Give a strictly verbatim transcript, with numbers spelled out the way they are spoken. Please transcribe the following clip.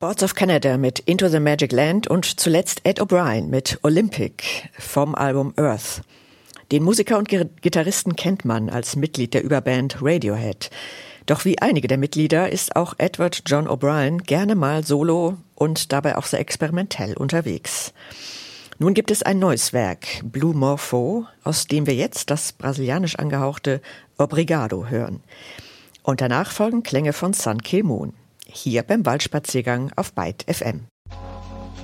Boards of Canada mit Into the Magic Land und zuletzt Ed O'Brien mit Olympic vom Album Earth. Den Musiker und Gitarristen kennt man als Mitglied der Überband Radiohead. Doch wie einige der Mitglieder ist auch Edward John O'Brien gerne mal solo und dabei auch sehr experimentell unterwegs. Nun gibt es ein neues Werk, Blue Morpho, aus dem wir jetzt das brasilianisch angehauchte Obrigado hören. Und danach folgen Klänge von Sun Kill Moon. Hier beim Waldspaziergang auf Byte F M.